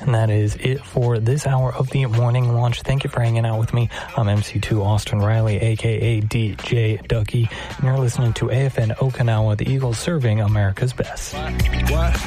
And that is it for this hour of the Morning Launch. Thank you for hanging out with me. I'm MC2 Austin Riley, a.k.a. DJ Ducky, and you're listening to AFN Okinawa, the Eagles serving America's best. What?